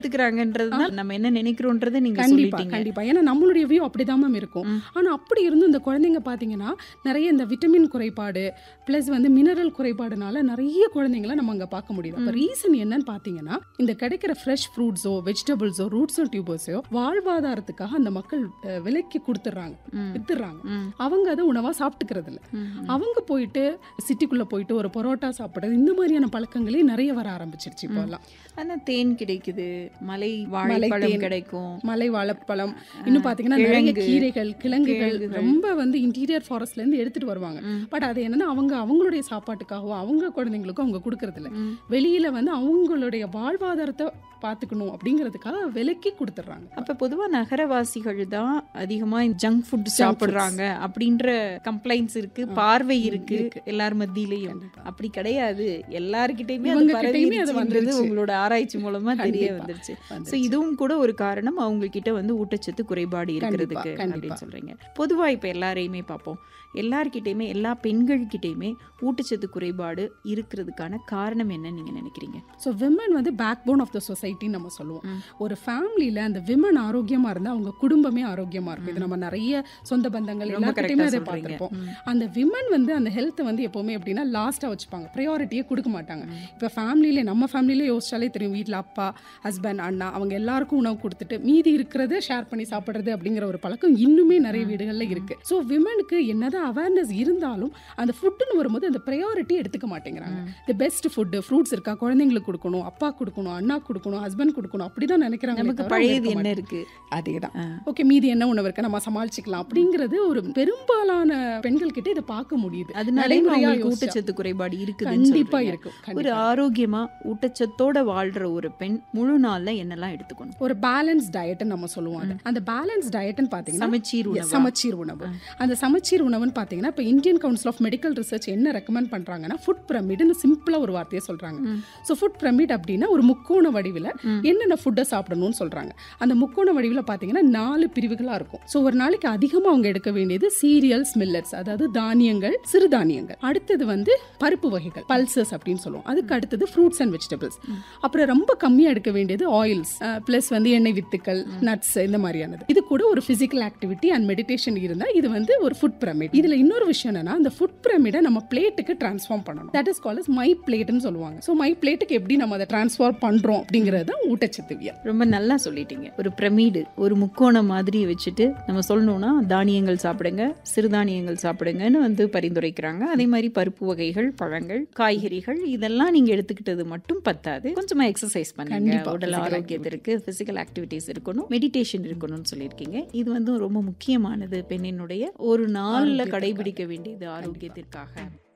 எடுத்துக்கிறாங்கன்றதுதான் நம்ம என்ன நினைக்கிறோன்றதை நீங்க கண்டிப்பா சொல்லிட்டீங்க. கண்டிப்பா. ஏன்னா நம்மளுடைய வியூ அப்படிதான் மேம் இருக்கும். ஆனா அப்படி இருந்தும் இந்த குழந்தைங்க பாத்தீங்கன்னா நிறைய இந்த விட்டமின் குறைபாடு பிளஸ் மினரல் குறைபாடுனால நிறைய குழந்தைங்களை நம்ம அங்க பார்க்க முடியுது. அப்ப ரீசன் என்னன்னு பாத்தீங்கன்னா இந்த கிடைக்கிற ஃப்ரெஷ் ஃப்ரூட்ஸோ வெஜிடபிள்ஸோ ரூட்ஸோ டியூபர்ஸோ வாழ்வாதாரத்துக்காக அந்த மக்கள் விலைக்கு கொடுத்துறாங்க, வித்துறாங்க. அவங்க அதை உணவா சாப்பிட்டுக்கிறது இல்ல. அவங்க போயிட்டு சிட்டிக்குள்ள போயிட்டு ஒரு பரோட்டா சாப்பிடுறது இந்த மாதிரியான பழக்கங்களே நிறைய வர ஆரம்பிச்சிருச்சு இப்போல்லாம். ஆனா தேன் கிடைக்குது, மலை வாழைப்பழம் கிடைக்கும், மலை வாழைப்பழம், இன்னும் பாத்தீங்கன்னா நிறைய கீரைகள் கிழங்குகள் ரொம்ப இன்டீரியர் ஃபாரஸ்ட்ல இருந்து எடுத்துட்டு வருவாங்க. பட் அது என்னன்னா அவங்களுடைய சாப்பாட்டுக்காகவோ அவங்க குழந்தைங்களுக்கும் அவங்க கொடுக்கறது இல்ல. வெளியில அவங்களுடைய வாழ்வாதாரத்தை பாத்துக்கணும் அப்படிங்கிறதுக்காக விலைக்கு கொடுத்துறாங்க. அப்ப பொதுவா நகரவாசிகள் தான் அதிகமா ஜங்க் ஃபுட் சாப்பிடுறாங்க அப்படின்ற கம்ப்ளைண்ட்ஸ் இருக்கு, பார்வை இருக்கு எல்லார் மத்தியிலையும். அப்படி கிடையாது, எல்லார்கிட்டயுமே அது பரவிடுச்சுன்றது உங்களோட ஆராய்ச்சி மூலமா தெரிய வந்துருச்சு. சோ இதுவும் கூட ஒரு காரணம் அவங்க கிட்ட ஊட்டச்சத்து குறைபாடு இருக்கிறதுக்கு அப்படின்னு சொல்றீங்க. பொதுவா இப்ப எல்லாரையுமே பார்ப்போம், எல்லார்கிட்டயுமே எல்லா பெண்கள்கிட்டயுமே ஊட்டச்சத்து குறைபாடு இருக்கிறதுக்கான காரணம் என்ன நீங்க நினைக்கிறீங்க? So women back phone of the society நம்ம சொல்லுவோம். ஒரு ஃபேமிலியில அந்த விமன் ஆரோக்கியமா இருந்தா அவங்க குடும்பமே ஆரோக்கியமா இருக்கும். இது நம்ம நிறைய சொந்த பந்தங்கள் எல்லாருக்கிட்டையுமே அதை பார்த்திருப்போம். அந்த விமன் அந்த ஹெல்த் எப்பவுமே எப்படின்னா லாஸ்டா வச்சுப்பாங்க, ப்ரையாரிட்டியே கொடுக்க மாட்டாங்க. இப்போ ஃபேமிலியில நம்ம ஃபேமிலியில யோசிச்சாலே தெரியும், வீட்டில் அப்பா ஹஸ்பண்ட் அண்ணா அவங்க எல்லாருக்கும் உணவு கொடுத்துட்டு மீதி இருக்கிறத ஷேர் பண்ணி சாப்பிடுறது அப்படிங்கிற ஒரு பழக்கம் இன்னுமே நிறைய வீடுகள்ல இருக்கு. ஸோ விமனுக்கு என்னதான் அவேர்னஸ் இருந்தாலும் அந்த ஃபுட்டுன்னு வரும்போது அந்த ப்ரையாரிட்டி எடுத்துக்க மாட்டேங்கிறாங்க. தி பெஸ்ட் ஃபுட் ஃப்ரூட்ஸ் இருக்கா, குழந்தைங்களுக்கு கொடுக்கணும், அப்பா கொடுக்கணும், அண்ணா கொடுக்கணும், ஹஸ்பண்ட் கொடுக்கணும், அப்படிதான் நினைக்கிறாங்க. நமக்கு பழையது என்ன இருக்கு, அதேதான் ஓகே மீதி என்ன உணவு இருக்கு நம்ம சமாளிச்சுக்கலாம் அப்படிங்கிறது ஒரு பெரும்பாலான பெண்கள் கிட்ட இதை பார்க்க முடியுது. அதனால ஊட்டச்சத்து குறைபாடு இருக்கு. கண்டிப்பா இருக்கும். ஒரு ஆரோக்கியமா ஊட்டச்சத்தோட வாழ்ற ஒரு பெண் முழு நாள்ல என்னெல்லாம் எடுத்துக்கணும்? ஒரு பேலன்ஸ் டயட் நம்ம சொல்லுவோம். அந்த பேலன்ஸ் டயட்னு பாத்தீங்கன்னா சமச்சீர் உணவு. அந்த சமச்சீர் உணவுன்னு பாத்தீங்கன்னா இப்ப Indian council of medical research என்ன ரெக்கமெண்ட் பண்றாங்கன்னா ஃபுட் பிரமிட்னு சிம்பிளா ஒரு வார்த்தையை சொல்றாங்க. சோ ஃபுட் பிரமிட் அப்படின்னா ஒரு முக்கோண வடிவில் என்னென்ன ஃபுட்டை சாப்பிடணும்னு சொல்றாங்க. அந்த முக்கோண வடிவில் பாத்தீங்கன்னா 4 பிரிவுகளா இருக்கும். சோ ஒரு நாளைக்கு அதிகமா அவங்க எடுக்க வேண்டியது சீரியல்ஸ் மில்லட்ஸ், அதாவது தானியங்கள் சிறுதானியங்கள். அடுத்தது பருப்பு வகைகள் பல்சஸ் அப்படின்னு சொல்லுவோம். அதுக்கு அடுத்தது ஃப்ரூட்ஸ் அண்ட் வெஜிடபிள்ஸ். அப்புறம் ரொம்ப கம்மியா எடுக்க வேண்டியது ஆயில்ஸ் பிளஸ் எண்ணெய் வித்துக்கள் நட்ஸ் இந்த மாதிரியானது. இது கூட ஒரு பிசிக்கல் ஆக்டிவிட்டி அண்ட் மெடிடேஷன் இருந்தா இது ஒரு ஃபுட் பிரமிட். இதுல இன்னொரு விஷயம் என்னன்னா அந்த ஃபுட் பிரமிடை நம்ம பிளேட்டுக்கு டிரான்ஸ்ஃபார்ம் பண்ணணும். தட் இஸ் கால்ட் மை பிளேட்னு சொல்லுவாங்க. சோ மை பிளேட்டுக்கு எப்படி நம்ம அதை டிரான்ஸ்ஃபார்ம் பண்றோம் அப்படிங்கறது ஊட்டச்சத்துவியல். ரொம்ப நல்லா சொல்லிட்டீங்க. ஒரு பிரமிடு ஒரு முக்கோண மாதிரி வச்சுட்டு நம்ம சொல்லணும்னா தானியங்கள் சாப்பிடுங்க, சிறுதானியங்கள் சாப்பிடுங்கன்னு பரிந்துரைக்கிறாங்க. அதே மாதிரி பருப்பு வகைகள், பழங்கள், காய்கறிகள் இதெல்லாம் நீங்க எடுத்துக்கிட்டது மட்டும் பத்தாது, கொஞ்சமா எக்ஸசைஸ் பண்ணுங்க, உடல் ஆரோக்கியத்திற்கு பிசிக்கல் ஆக்டிவிட்டிஸ் இருக்கணும், மெடிடேஷன் இருக்கணும்னு சொல்லியிருக்கீங்க. இது ரொம்ப முக்கியமானது பெண்ணினுடைய ஒரு நாள்ல கடைபிடிக்க வேண்டியது ஆரோக்கியத்திற்காக.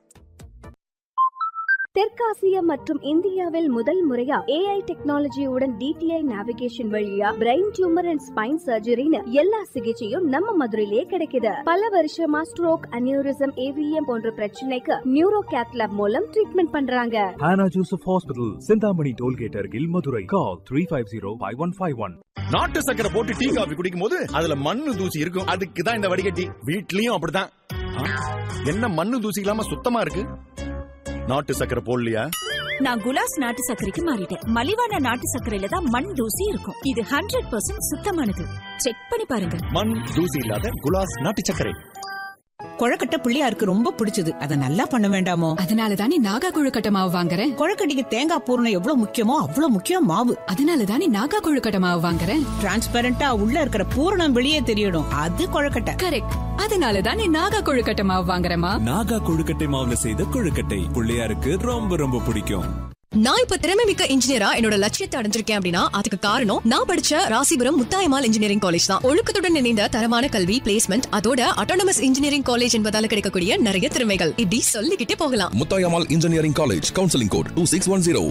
தெற்காசியா மற்றும் இந்தியாவில் முதல் முறையா AI டெக்னாலஜியுடன் DTI நேவிகேஷன் வழியா பிரெயின் டியூமர் அண்ட் ஸ்பைன் சர்ஜரின்னு எல்லா சிகிச்சையும் நம்ம மதுரையிலே கிடைக்குது. பல வருஷமா ஸ்ட்ரோக், அனியூரிசம், AVM போன்ற பிரச்சனைக்கு நியூரோ கேத்லாப் மூலம் ட்ரீட்மெண்ட் பண்றாங்க. Hannah Joseph Hospital, Sindhamani Tollgate அருகில் மதுரை. Call 350-5151. நாட்டு சக்கரை போட்டு டீ காபி குடிக்கும் போது அதுல மண்ணு தூசி இருக்கும். அதுக்கு தான் இந்த வடிகட்டி. வீட்லயும் அப்படிதான். என்ன மண்ணு தூசி இல்லாம சுத்தமா இருக்கு? நாட்டு சக்கரை போடலையா? நான் குலாஸ் நாட்டு சக்கரைக்கு மாறிட்டேன். மலிவான நாட்டு சக்கரையில தான் மண் தூசி இருக்கும். இது 100% சுத்தமானது. செக் பண்ணி பாருங்க. மண் தூசி இல்லாத குலாஸ் நாட்டு சக்கரை. கொழக்கட்டை பிள்ளையாருக்கு ரொம்ப பிடிச்சது. அத நல்லா பண்ண வேண்டாமோ? அதனாலதானே நாகா கொழுக்கட்டை மாவு வாங்குறேன். கொழக்கட்டைக்கு தேங்காய் பூரணம் எவ்வளவு முக்கியமோ அவ்வளவு முக்கியம் மாவு. அதனாலதானே நாகா கொழுக்கட்டை மாவு வாங்குறேன். டிரான்ஸ்பரண்டா உள்ள இருக்கிற பூரணம் வெளியே தெரியணும். அது கொழக்கட்டை. கரெக்ட். அதனாலதானே நாகா கொழுக்கட்டை மாவு வாங்குறேமா. நாகா கொழுக்கட்டை மாவுல செய்த கொழுக்கட்டை பிள்ளையாருக்கு ரொம்ப ரொம்ப பிடிக்கும். நான் இப்ப திறமைமிக்க இன்ஜினியரா என்னோட லட்சியத்தை அடைஞ்சிருக்கேன் அப்படின்னா அதுக்கு காரணம் நான் படிச்ச ராசிபுரம் முத்தாயம்மாள் இன்ஜினியரிங் காலேஜ் தான். ஒழுக்கத்துடன் இணைந்த தரமான கல்வி, பிளேஸ்மெண்ட், அதோட அட்டானமஸ் இன்ஜினியரிங் காலேஜ் என்பதால கிடைக்கக்கூடிய நிறைய திறமைகள் இப்படி சொல்லிக்கிட்டே போகலாம். Muthayammal engineering college, counselling code 2610.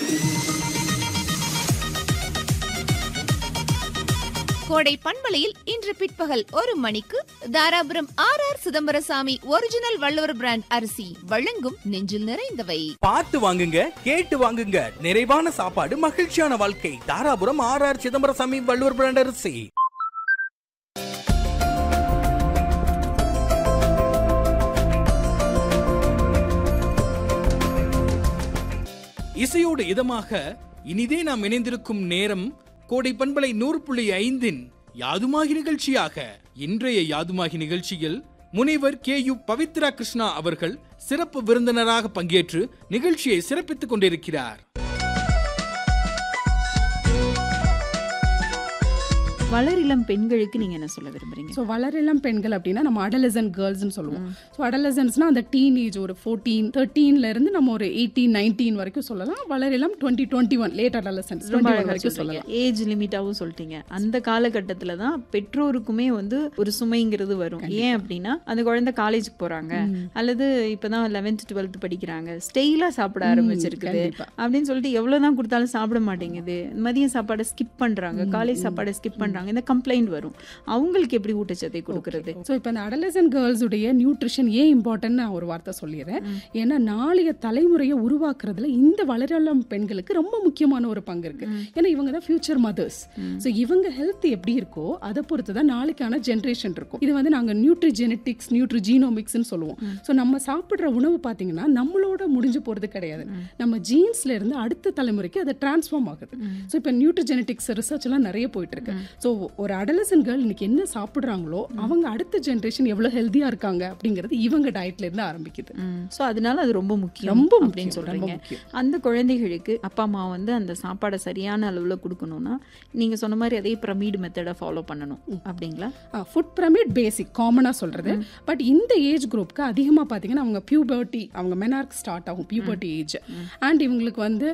கோடை பண்பலையில் இன்று பிற்பகல் 1 மணிக்கு Dharapuram RR Chidambarasamy original Valluvar brand அரிசி வழங்கும் நெஞ்சில் நிறைந்தவை. பார்த்து வாங்குங்க, கேட்டு வாங்குங்க. நிறைவான சாப்பாடு, மகிழ்ச்சியான வாழ்க்கை. தாராபுரம் RR சிதம்பரசாமி வள்ளுவர் பிராண்ட் அரிசி. இசையோடு இதமாக இனிதே நாம் இணைந்திருக்கும் நேரம் கோடை பண்பலை 100.5 யாதுமாகி நிகழ்ச்சியாக. இன்றைய யாதுமாகி நிகழ்ச்சியில் முனைவர் KU பவித்ரா கிருஷ்ணா அவர்கள் சிறப்பு விருந்தினராக பங்கேற்று நிகழ்ச்சியை சிறப்பித்துக் கொண்டிருக்கிறார். வளரிளம் பெண்களுக்கு நீங்க என்ன சொல்ல விரும்புறீங்க? ஸோ வளரிளம் பெண்கள் அப்படின்னா நம்ம அடலசன்ட் கேர்ள்ஸ்னு சொல்லுவோம். ஸோ அடலசன்ஸ்னா அந்த டீனேஜ் ஒரு 14, 13ல இருந்து நம்ம ஒரு 18, 19 வரைக்கும் சொல்லலாம். வளரிளம் 20, 21 லேட் அடலசன்ட் வரைக்கும் சொல்லலாம். ஏஜ் லிமிட்டாவும் சொல்லிட்டீங்க. அந்த காலகட்டத்தில் தான் பெற்றோருக்குமே வந்து ஒரு சுமைங்கிறது வரும். ஏன் அப்படின்னா அந்த குழந்தை காலேஜுக்கு போறாங்க அல்லது இப்பதான் 11th 12th படிக்கிறாங்க, ஸ்டெயிலா சாப்பிட ஆரம்பிச்சிருக்குது அப்படின்னு சொல்லிட்டு எவ்வளவுதான் கொடுத்தாலும் சாப்பிட மாட்டேங்குது, மதியம் சாப்பாடை ஸ்கிப் பண்றாங்க, காலேஜ் சாப்பாடை ஸ்கிப் பண்றாங்க, இந்த கம்ப்ளைண்ட் வரும். அவங்களுக்கு எப்படி ஊட்டச்சத்தை கொடுக்கறது? ஸோ இப்போ இந்த அடலசன்ட் கேர்ள்ஸ் உடைய நியூட்ரிஷன் ஏன் இம்பார்ட்டன்ட் நான் ஒரு வார்த்தை சொல்லிடுறேன். ஏன்னா நாளைய தலைமுறையை உருவாக்குறதுல இந்த வளரிளம் பெண்களுக்கு ரொம்ப முக்கியமான ஒரு பங்கு இருக்கு. ஏன்னா இவங்க தான் ஃபியூச்சர் மதர்ஸ். ஸோ இவங்க ஹெல்த் எப்படி இருக்கோ அதை பொறுத்து தான் நாளைக்கான ஜென்ரேஷன் இருக்கும். இது வந்து நாங்கள் நியூட்ரிஜெனட்டிக்ஸ், நியூட்ரிஜீனோமிக்ஸ்ன்னு சொல்லுவோம். ஸோ நம்ம சாப்பிட்ற உணவு பார்த்தீங்கன்னா நம்மளோட முடிஞ்சு போகிறது கிடையாது. நம்ம ஜீன்ஸ்ல இருந்து அடுத்த தலைமுறைக்கு அதை டிரான்ஸ்ஃபார்ம் ஆகுது. ஸோ இப்போ நியூட்ரிஜெனட்டிக்ஸ் ரிசர்ச் எல்லாம் நிறைய போயிட்டு இருக்கு. ஸோ ஒரு அடலசன்ட் கேர்ள் இன்னைக்கு என்ன சாப்பிட்றாங்களோ அவங்க அடுத்த ஜென்ரேஷன் எவ்வளோ ஹெல்த்தியா இருக்காங்க அப்படிங்கிறது இவங்க டயட்ல இருந்து ஆரம்பிக்குது. ஸோ அதனால அது ரொம்ப முக்கியம், ரொம்ப அப்படின்னு சொல்றீங்க. அந்த குழந்தைகளுக்கு அப்பா அம்மா வந்து அந்த சாப்பாடை சரியான அளவில் கொடுக்கணும்னா நீங்க சொன்ன மாதிரி அதே பிரமிட் மெத்தடை ஃபாலோ பண்ணணும் அப்படிங்களா? ஃபுட் பிரமிட் பேசிக் காமனா சொல்றது. பட் இந்த ஏஜ் குரூப்க்கு அதிகமாக பார்த்தீங்கன்னா அவங்க பியூபர்ட்டி, அவங்க மெனார்க் ஸ்டார்ட் ஆகும் பியூபர்ட்டி ஏஜ். அண்ட் இவங்களுக்கு வந்து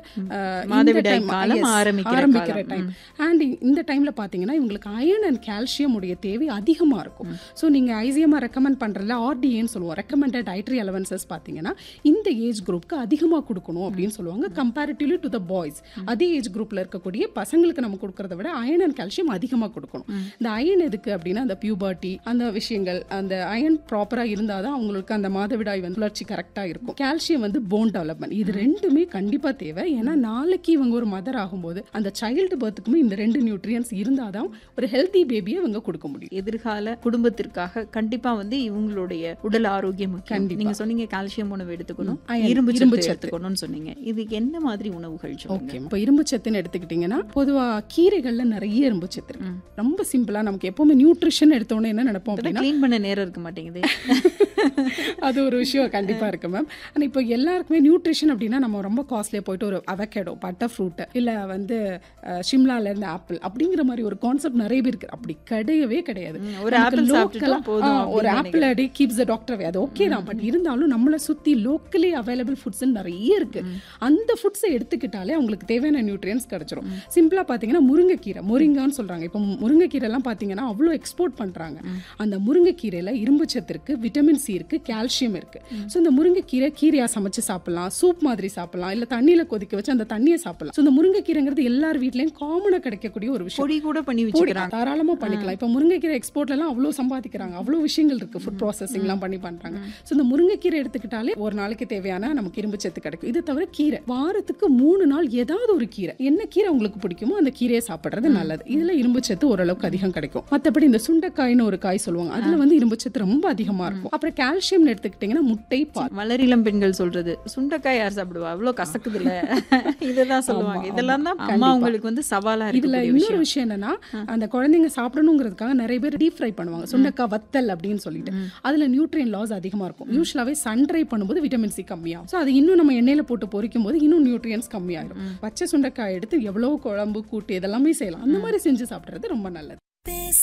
ஆரம்பிக்கிற டைம். அண்ட் இந்த டைம்ல பார்த்தீங்கன்னா இவங்களுக்கு அயர்ன் அண்ட் கால்சியம் உடைய தேவை அதிகமாக இருக்கும். ஸோ நீங்கள் ஐசிஎம்ஆ ரெக்கமெண்ட் பண்ணுறதுல RDAன்னு சொல்லுவோம், ரெக்கமெண்டட் டயட்ரி அலவன்சஸ் பார்த்தீங்கன்னா இந்த ஏஜ் குரூப்க்கு அதிகமாக கொடுக்கணும் அப்படின்னு சொல்லுவாங்க கம்பேரிட்டிவ்லி டு த பாய்ஸ். அதே ஏஜ் குரூப்பில் இருக்கக்கூடிய பசங்களுக்கு நம்ம கொடுக்கறத விட அயர்ன் அண்ட் கால்சியம் அதிகமாக கொடுக்கணும். இந்த அயர்ன் எதுக்கு அப்படின்னா அந்த பியூபர்ட்டி அந்த விஷயங்கள், அந்த அயர்ன் ப்ராப்பராக இருந்தால் தான் அவங்களுக்கு அந்த மாதவிடாய் வந்து வளர்ச்சி கரெக்டாக இருக்கும். கால்சியம் வந்து போன் டெவலப்மெண்ட், இது ரெண்டுமே கண்டிப்பாக தேவை. ஏன்னா நாளைக்கு இவங்க ஒரு மதர் ஆகும்போது அந்த சைல்டு பர்த்துக்குமே இந்த 2 நியூட்ரியன்ஸ் இருந்தால் தான் ஒரு ஹெல்தி பேபியை இவங்க கொடுக்க முடியும். எதிர்கால குடும்பத்திற்காக கண்டிப்பா வந்து இவங்களுடைய உடல் ஆரோக்கியம் முக்கியம். நீங்க சொன்னீங்க கால்சியம் உணவு எடுத்துக்கணும், இரும்பு சத்து எடுத்துக்கணும்னு சொன்னீங்க. இதுக்கு என்ன மாதிரி உணவுகள்? ஓகே, இப்போ இரும்பு சத்துன்னு எடுத்துக்கிட்டீங்கன்னா பொதுவா கீரைகள்ல நிறைய இரும்பு சத்து இருக்கு. ரொம்ப சிம்பிளா நமக்கு எப்பவுமே நியூட்ரிஷன் எடுத்தோன்னே என்ன நினைப்போம் அப்படின்னா க்ளீன் பண்ண நேரம் இருக்க மாட்டேங்குது. அது ஒரு விஷயம் கண்டிப்பா இருக்கு மேம். ஆனால் இப்போ எல்லாருக்குமே நியூட்ரிஷன் அப்படின்னா நம்ம ரொம்ப காஸ்ட்லியா போயிட்டு ஒரு அவகேடோ, பட்டர் ஃப்ரூட், இல்ல வந்து ஷிம்லால இருந்து ஆப்பிள் அப்படிங்கிற மாதிரி ஒரு கான்செப்ட் நிறைய பேர் இருக்கு. அப்படி கிடையவே கிடையாது. ஒரு ஆப்பிள் சாப்பிட்டா போதும், ஒரு ஆப்பிள் அடி கீப்ஸ் த டாக்டர் அவே, அது ஓகே தான். பட் இருந்தாலும் நம்மளை சுத்தி லோக்கலி அவைலபிள் ஃபுட்ஸ் நிறைய இருக்கு. அந்த ஃபுட்ஸை எடுத்துக்கிட்டாலே அவங்களுக்கு தேவையான நியூட்ரியன்ஸ் கிடைச்சிரும். சிம்பிளா பாத்தீங்கன்னா முருங்கைக்கீரை, மொரிங்கான்னு சொல்றாங்க. இப்போ முருங்கைக்கீரை எல்லாம் பாத்தீங்கன்னா அவ்வளோ எக்ஸ்போர்ட் பண்றாங்க. அந்த முருங்கைக்கீரையில இரும்பு சத்து இருக்கு, விட்டமின் சி இருக்கு, கால்சியம் இருக்கு. ஸோ இந்த முருங்கைக்கீரை கீரையா சமைச்சு சாப்பிடலாம், சூப் மாதிரி சாப்பிடலாம், இல்ல தண்ணியில கொதிக்க வச்சு அந்த தண்ணியை சாப்பிடலாம். ஸோ இந்த முருங்கைக்கீரைங்கிறது எல்லார் வீட்லயும் காமனா கிடைக்கக்கூடிய ஒரு விஷயம். பொடி கூட பண்ணி வச்சுக்கிறாங்க, தாராளமா பண்ணிக்கலாம். இப்போ முருங்கைக்கீரை எக்ஸ்போர்ட்ல எல்லாம் அவ்வளோ சம்பாதிக்கிறாங்க, அவ்வளோ விஷயங்கள் இருக்கு, ஃபுட் ப்ராசஸிங் எல்லாம் பண்ணி பண்றாங்க. ஸோ இந்த முருங்கைக்கீரை எடுத்துக்கிட்டாலே ஒரு நாளைக்கு தேவையான நமக்கு இரும்பு சத்து கிடைக்கும். இது தவிர கீரை வாரத்துக்கு 3 நாள் ஏதாவது ஒரு கீரை, என்ன கீரை உங்களுக்கு பிடிக்குமோ அந்த கீரையை சாப்பிடுறது நல்லது. இதுல இரும்பு சத்து ஓரளவுக்கு அதிகம் கிடைக்கும். மற்றபடி இந்த சுண்டைக்காய்னு ஒரு காய் சொல்லுவாங்க, அதுல வந்து இரும்பு சத்து ரொம்ப அதிகமா இருக்கும். அப்புறம் கால்சியம் எடுத்துக்கிட்டீங்கன்னா முட்டை, பால். வளரிளம் பெண்கள் சொல்றது சுண்டைக்காய் யார் சாப்பிடுவா, அவ்வளவு கசக்குது இல்ல, இதுதான் சொல்லுவாங்க. இதெல்லாம் தான் அம்மா உங்களுக்கு வந்து சவாலா இருக்கு. இதுல இன்னொரு விஷயம் என்னன்னா அந்த குழந்தைங்க சாப்பிடணுங்கிறதுக்காக நிறைய பேர் டீப் ஃப்ரை பண்ணுவாங்க, சுண்டைக்காய் வத்தல் அப்படின்னு சொல்லிட்டு. அதுல நியூட்ரியன் லாஸ் அதிகமா இருக்கும். யூஸ்வலாவே சன் ட்ரை பண்ணும்போது விட்டமின் சி கம்மியாகும். ஸோ அது இன்னும் நம்ம எண்ணெயில போட்டு பொரிக்கும் போது இன்னும் நியூட்ரியன்ஸ் கம்மியாகும். பச்சை சுண்டைக்காய் எடுத்து எவ்வளவு குழம்பு கூட்டு இதெல்லாமே செய்யலாம். அந்த மாதிரி செஞ்சு சாப்பிடுறது ரொம்ப நல்லது.